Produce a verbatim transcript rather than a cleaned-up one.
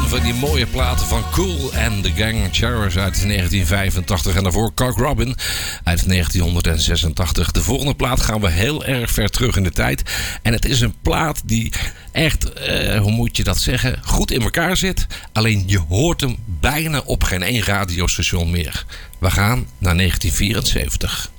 van die mooie platen van Kool and the Gang. Cherish uit negentien vijfentachtig en daarvoor Cock Robin uit negentienhonderdzesentachtig. De volgende plaat gaan we heel erg ver terug in de tijd. En het is een plaat die echt, uh, hoe moet je dat zeggen, goed in elkaar zit. Alleen je hoort hem bijna op geen één radiostation meer. We gaan naar negentien vierenzeventig.